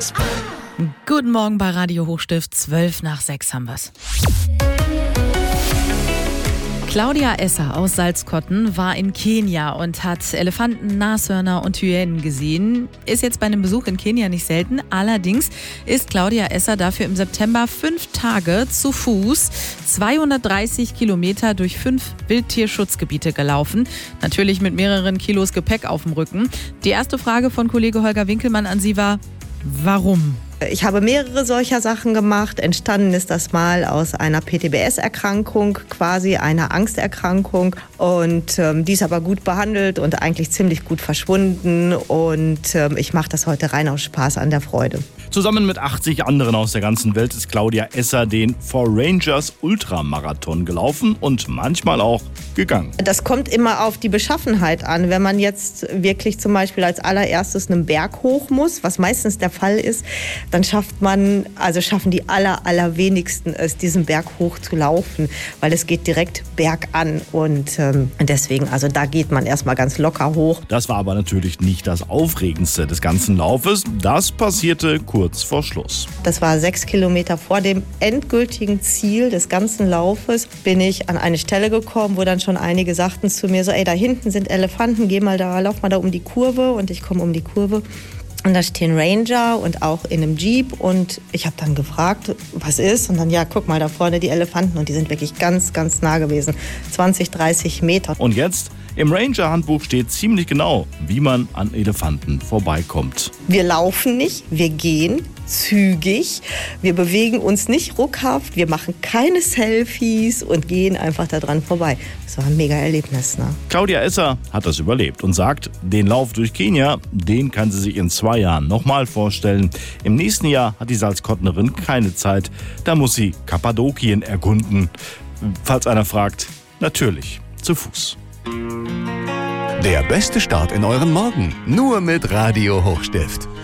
Guten Morgen bei Radio Hochstift, 5:12 haben wir's. Claudia Esser aus Salzkotten war in Kenia und hat Elefanten, Nashörner und Hyänen gesehen. Ist jetzt bei einem Besuch in Kenia nicht selten. Allerdings ist Claudia Esser dafür im September 5 Tage zu Fuß 230 Kilometer durch 5 Wildtierschutzgebiete gelaufen. Natürlich mit mehreren Kilos Gepäck auf dem Rücken. Die erste Frage von Kollege Holger Winkelmann an Sie war, warum? Ich habe mehrere solcher Sachen gemacht. Entstanden ist das mal aus einer PTBS-Erkrankung, quasi einer Angsterkrankung. Und die ist aber gut behandelt und eigentlich ziemlich gut verschwunden. Und ich mache das heute rein aus Spaß an der Freude. Zusammen mit 80 anderen aus der ganzen Welt ist Claudia Esser den For Rangers Ultramarathon gelaufen und manchmal auch gegangen. Das kommt immer auf die Beschaffenheit an. Wenn man jetzt wirklich zum Beispiel als allererstes einen Berg hoch muss, was meistens der Fall ist, dann schaffen die allerwenigsten es, diesen Berg hoch zu laufen, weil es geht direkt bergan und deswegen, also da geht man erstmal ganz locker hoch. Das war aber natürlich nicht das Aufregendste des ganzen Laufes. Das passierte kurz vor Schluss. Das war 6 Kilometer vor dem endgültigen Ziel des ganzen Laufes, bin ich an eine Stelle gekommen, wo dann schon einige sagten zu mir so, ey, da hinten sind Elefanten, lauf mal da um die Kurve, und ich komme um die Kurve. Und da stehen Ranger und auch in einem Jeep, und ich habe dann gefragt, was ist? Und dann, ja, guck mal, da vorne die Elefanten, und die sind wirklich ganz, ganz nah gewesen, 20, 30 Meter. Und jetzt, im Ranger-Handbuch steht ziemlich genau, wie man an Elefanten vorbeikommt. Wir laufen nicht, wir gehen zügig, wir bewegen uns nicht ruckhaft, wir machen keine Selfies und gehen einfach da dran vorbei. Das war ein mega Erlebnis, ne? Claudia Esser hat das überlebt und sagt, den Lauf durch Kenia, den kann sie sich in 2 Jahren nochmal vorstellen. Im nächsten Jahr hat die Salzkottnerin keine Zeit, da muss sie Kappadokien erkunden. Falls einer fragt, natürlich zu Fuß. Der beste Start in euren Morgen, nur mit Radio Hochstift.